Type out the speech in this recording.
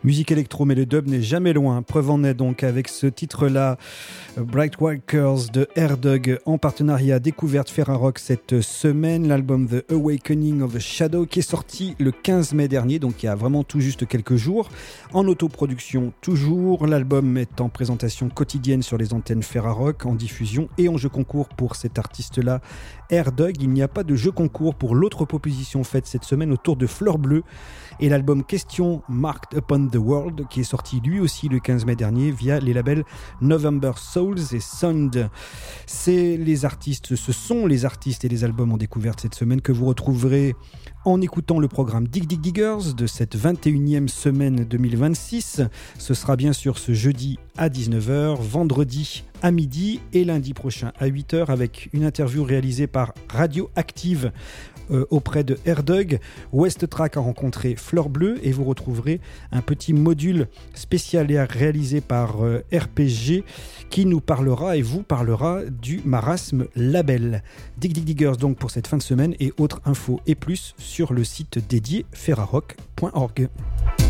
Musique électro, mais le dub n'est jamais loin. Preuve en est donc avec ce titre-là, Bright White Curls de Airdug en partenariat découverte Ferrarock cette semaine. L'album The Awakening of the Shadow qui est sorti le 15 mai dernier, donc il y a vraiment tout juste quelques jours. En autoproduction toujours, l'album est en présentation quotidienne sur les antennes Ferrarock, en diffusion et en jeu concours pour cet artiste-là, Airdug. Il n'y a pas de jeu concours pour l'autre proposition faite cette semaine autour de Fleur Bleue et l'album Question Marked Upon the World qui est sorti lui aussi le 15 mai dernier via les labels November Souls et Sound. Ce sont les artistes et les albums en découverte cette semaine que vous retrouverez en écoutant le programme Dig Dig Diggers de cette 21e semaine 2026. Ce sera bien sûr ce jeudi à 19h, vendredi à midi et lundi prochain à 8h avec une interview réalisée par Radioactive auprès de Airdug. West Track a rencontré Fleur Bleue et vous retrouverez un petit module spécial et réalisé par RPG qui nous parlera et vous parlera du Marasme Label. Dig Dig Diggers donc pour cette fin de semaine et autres infos et plus sur le site dédié ferrarock.org.